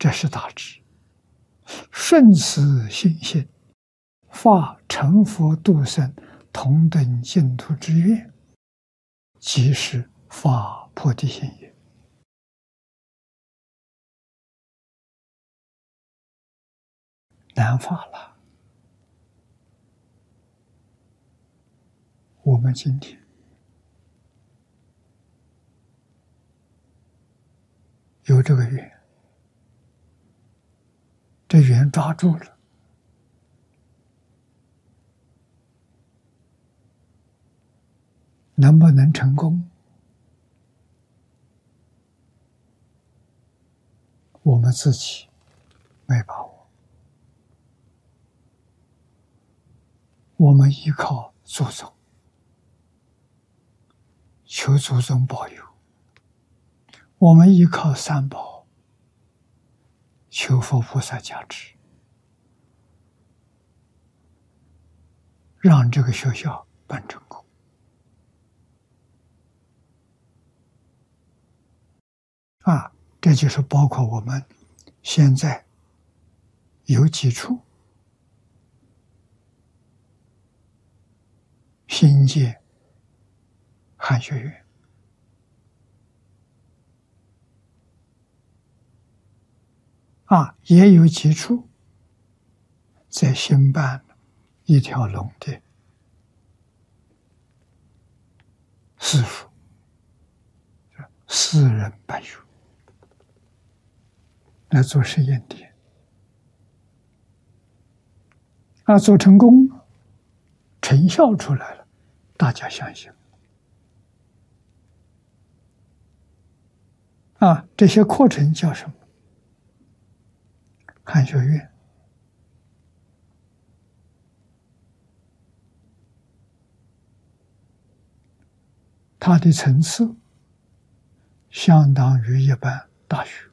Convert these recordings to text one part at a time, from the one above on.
这是大智。顺此心性，发成佛度生同等净土之愿，即是发菩提心也。难发了。我们今天有这个缘，这缘抓住了，能不能成功？我们自己没把握，我们依靠祖宗，求祖宗保佑；我们依靠三宝，求佛菩萨加持，让这个学校办成功。这就是包括我们现在有几处新界汉学院，也有几处在新办一条龙的师傅，私人办学来做实验点，做成功，成效出来了，大家相信。这些课程叫什么？汉学院。它的层次相当于一般大学，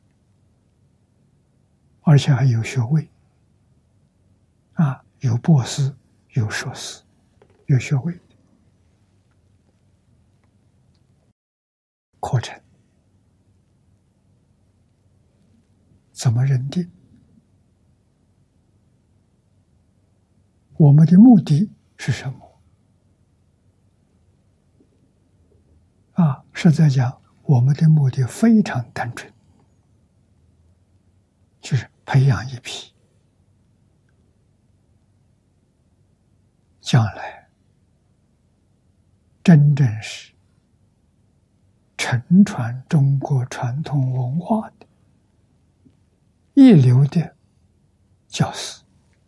而且还有学位，有博士，有硕士，有学位的课程。怎么认定？我们的目的是什么？实在讲，我们的目的非常单纯，就是培养一批将来真正是承传中国传统文化的一流的教师。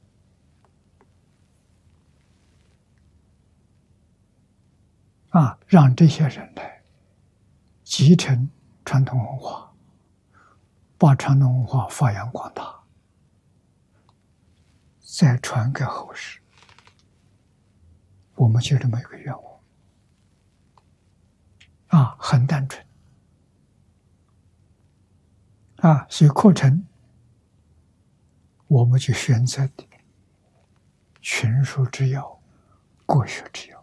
让这些人来继承传统文化，把传统文化发扬光大，再传给后世。我们就这么一个愿望，很单纯，所以课程我们就选择的群书之要，国学之要。